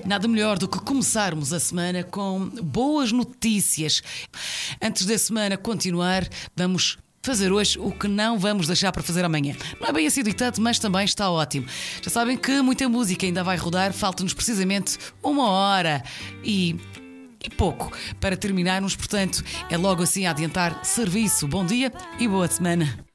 Nada melhor do que começarmos a semana com boas notícias. Antes da semana continuar, vamos fazer hoje o que não vamos deixar para fazer amanhã. Não é bem assim ditado, mas também está ótimo. Já sabem que muita música ainda vai rodar, falta-nos precisamente 1 hora e pouco para terminarmos, portanto, é logo assim a adiantar serviço. Bom dia e boa semana.